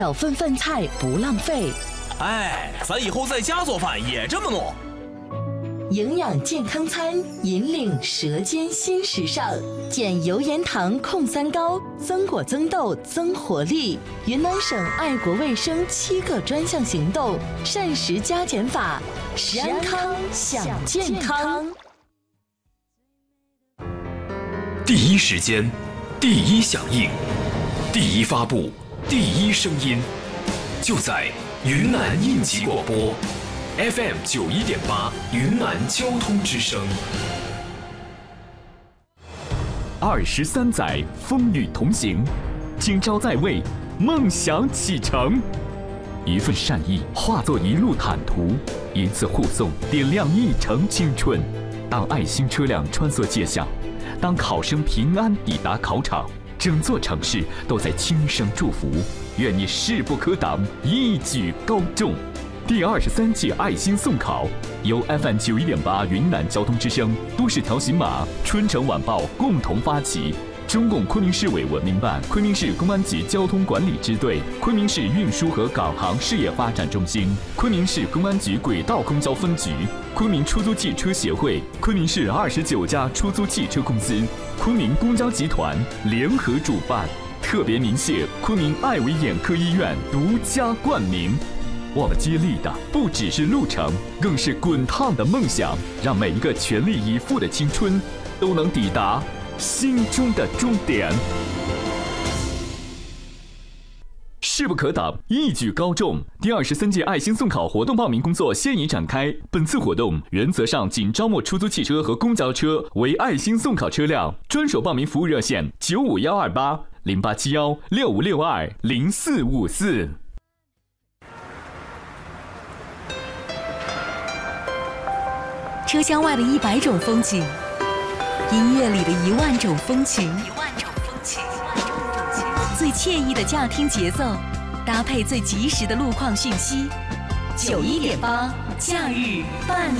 少份饭菜不浪费。 哎，咱以后在家做饭也这么弄。 营养健康餐，引领舌尖新时尚，减油盐糖控三高，增果增豆增活力。云南省爱国卫生7个专项行动，膳食加减法，食安康享健康。 第一时间，第一响应，第一发布，第一声音，就在云南应急广播 FM 91.8云南交通之声。23载风雨同行，今朝在位，梦想启程。一份善意化作一路坦途，一次护送点亮一程青春。当爱心车辆穿梭街巷，当考生平安抵达考场，整座城市都在轻声祝福，愿你势不可挡，一举高中。第23届爱心送考由 FM 91.8云南交通之声、都市调频码、春城晚报共同发起，中共昆明市委文明办、昆明市公安局交通管理支队、昆明市运输和港航事业发展中心、昆明市公安局轨道公交分局、昆明出租汽车协会、昆明市29家出租汽车公司、昆明公交集团联合主办，特别鸣谢昆明爱维眼科医院独家冠名。我们接力的不只是路程，更是滚烫的梦想，让每一个全力以赴的青春都能抵达心中的终点。势不可挡，一举高中。第23届爱心送考活动报名工作现已展开。本次活动原则上仅招募出租汽车和公交车为爱心送考车辆，专属报名服务热线95128-0870-6562-0454。 车厢外的100种风景，音乐里的10000种风情，最惬意的驾听节奏，搭配最及时的路况讯息。91.8假日伴你